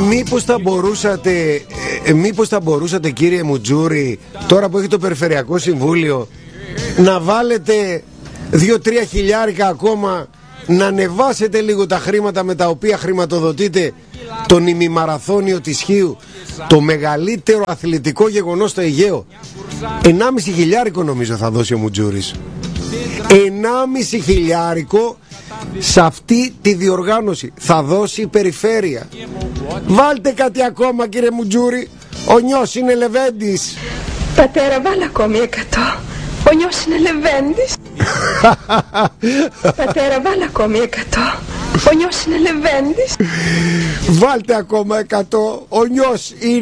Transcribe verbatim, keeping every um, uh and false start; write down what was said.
Μήπως θα μπορούσατε, ε, μήπως θα μπορούσατε κύριε Μουτζούρη, τώρα που έχει το Περιφερειακό Συμβούλιο, να βάλετε δύο-τρία χιλιάρικα ακόμα, να ανεβάσετε λίγο τα χρήματα με τα οποία χρηματοδοτείτε τον ημιμαραθώνιο της Χίου, το μεγαλύτερο αθλητικό γεγονός στο Αιγαίο. Ενάμιση χιλιάρικο νομίζω θα δώσει ο Μουτζούρης. Ενάμιση χιλιάρικο σε αυτή τη διοργάνωση θα δώσει η περιφέρεια. Βάλτε κάτι ακόμα κύριε Μουτζούρη. Ο νιός είναι λεβέντης. Πατέρα, βάλε ακόμη εκατό. Ο νιός είναι λεβέντης. Πατέρα, βάλε ακόμη εκατό. Ο νιός είναι λεβέντης. Βάλτε ακόμα εκατό. Ο νιός είναι